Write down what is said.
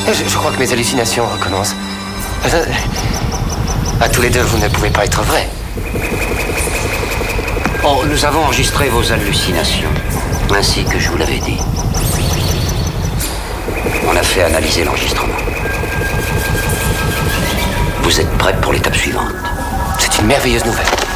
Je crois que mes hallucinations recommencent. À tous les deux, vous ne pouvez pas être vrai. Oh, nous avons enregistré vos hallucinations, ainsi que je vous l'avais dit. On a fait analyser l'enregistrement. Vous êtes prêts pour l'étape suivante? C'est une merveilleuse nouvelle.